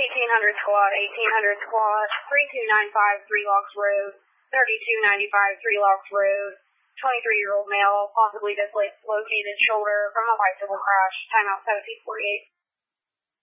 1800 squad, 1800 squad, 3295 Three Locks Road, 3295 Three Locks Road, 23-year-old male, possibly dislocated shoulder from a bicycle crash, timeout 1748.